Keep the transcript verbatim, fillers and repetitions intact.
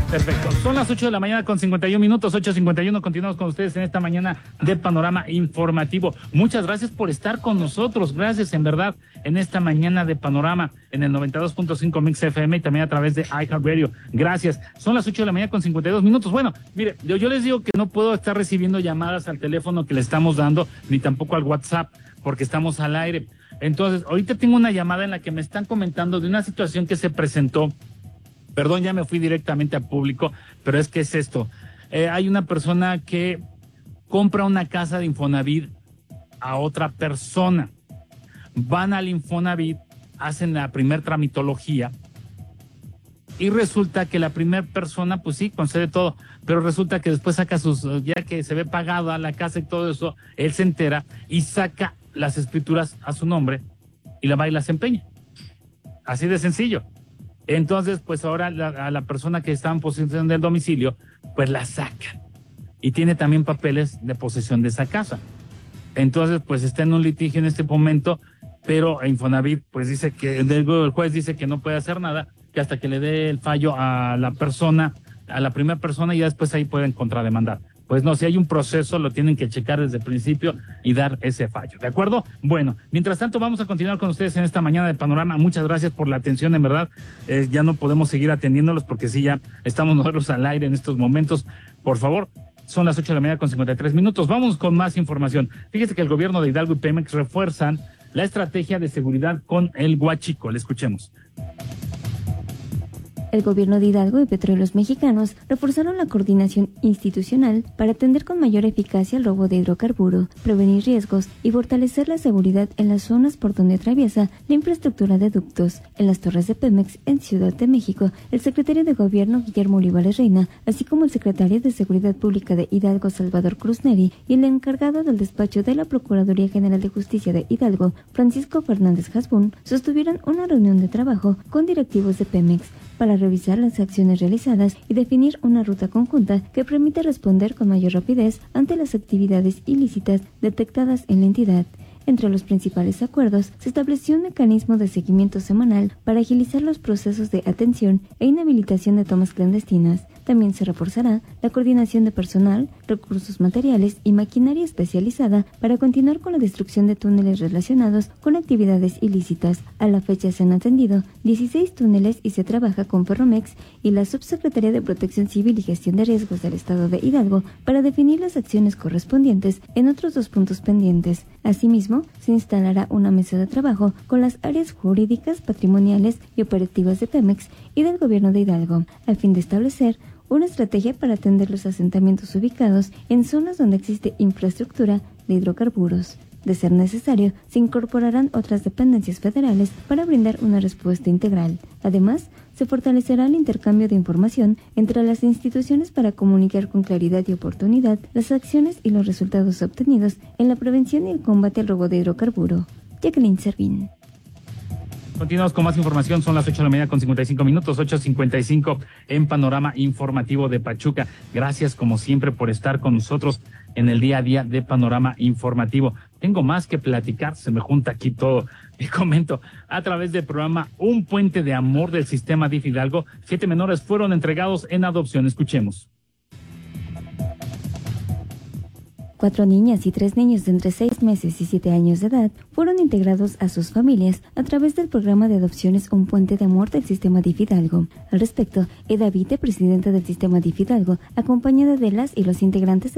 Perfecto. Son las ocho de la mañana con cincuenta y uno minutos, ocho cincuenta y uno. Continuamos con ustedes en esta mañana de Panorama Informativo. Muchas gracias por estar con nosotros. Gracias, en verdad, en esta mañana de Panorama en el noventa y dos punto cinco Mix F M y también a través de iHeartRadio. Gracias. Son las ocho de la mañana con cincuenta y dos minutos. Bueno, mire, yo, yo les digo que no puedo estar recibiendo llamadas al teléfono que le estamos dando, ni tampoco al WhatsApp, porque estamos al aire. Entonces, ahorita tengo una llamada en la que me están comentando de una situación que se presentó. Perdón, ya me fui directamente a público, pero es que es esto. Eh, hay una persona que compra una casa de Infonavit a otra persona. Van al Infonavit, hacen la primer tramitología y resulta que la primer persona, pues sí, concede todo, pero resulta que después saca sus, ya que se ve pagada la casa y todo eso, él se entera y saca las escrituras a su nombre y la va y las empeña. Así de sencillo. Entonces, pues ahora la, a la persona que está en posesión del domicilio, pues la saca. Y tiene también papeles de posesión de esa casa. Entonces, pues está en un litigio en este momento, pero Infonavit, pues dice que, el juez dice que no puede hacer nada, que hasta que le dé el fallo a la persona, a la primera persona, y ya después ahí pueden contrademandar. Pues no, si hay un proceso, lo tienen que checar desde el principio y dar ese fallo, ¿de acuerdo? Bueno, mientras tanto vamos a continuar con ustedes en esta mañana de Panorama. Muchas gracias por la atención, en verdad. Eh, ya no podemos seguir atendiéndolos porque sí, ya estamos nosotros al aire en estos momentos. Por favor, son las ocho de la mañana con cincuenta y tres minutos. Vamos con más información. Fíjese que el gobierno de Hidalgo y Pemex refuerzan la estrategia de seguridad con el Huachico. Le escuchemos. El gobierno de Hidalgo y Petróleos Mexicanos reforzaron la coordinación institucional para atender con mayor eficacia el robo de hidrocarburo, prevenir riesgos y fortalecer la seguridad en las zonas por donde atraviesa la infraestructura de ductos. En las torres de Pemex, en Ciudad de México, el secretario de Gobierno, Guillermo Olivares Reina, así como el secretario de Seguridad Pública de Hidalgo, Salvador Cruz Neri, y el encargado del despacho de la Procuraduría General de Justicia de Hidalgo, Francisco Fernández Hasbún, sostuvieron una reunión de trabajo con directivos de Pemex para revisar las acciones realizadas y definir una ruta conjunta que permita responder con mayor rapidez ante las actividades ilícitas detectadas en la entidad. Entre los principales acuerdos, se estableció un mecanismo de seguimiento semanal para agilizar los procesos de atención e inhabilitación de tomas clandestinas. También se reforzará la coordinación de personal, recursos materiales y maquinaria especializada para continuar con la destrucción de túneles relacionados con actividades ilícitas. A la fecha se han atendido dieciséis túneles y se trabaja con Ferromex y la Subsecretaría de Protección Civil y Gestión de Riesgos del Estado de Hidalgo para definir las acciones correspondientes en otros dos puntos pendientes. Asimismo, se instalará una mesa de trabajo con las áreas jurídicas, patrimoniales y operativas de Pemex y del Gobierno de Hidalgo, al fin de establecer una estrategia para atender los asentamientos ubicados en zonas donde existe infraestructura de hidrocarburos. De ser necesario, se incorporarán otras dependencias federales para brindar una respuesta integral. Además, se fortalecerá el intercambio de información entre las instituciones para comunicar con claridad y oportunidad las acciones y los resultados obtenidos en la prevención y el combate al robo de hidrocarburo. Jacqueline Servín. Continuamos con más información, son las ocho de la mañana con cincuenta y cinco minutos, ocho cincuenta y cinco en Panorama Informativo de Pachuca. Gracias como siempre por estar con nosotros en el día a día de Panorama Informativo. Tengo más que platicar, se me junta aquí todo. Y comento, a través del programa Un Puente de Amor del Sistema D I F Hidalgo, siete menores fueron entregados en adopción. Escuchemos. Cuatro niñas y tres niños de entre seis meses y siete años de edad fueron integrados a sus familias a través del programa de adopciones Un Puente de Amor del Sistema D I F Hidalgo. Al respecto, Eda Vite, presidenta del Sistema D I F Hidalgo, acompañada de las y los integrantes de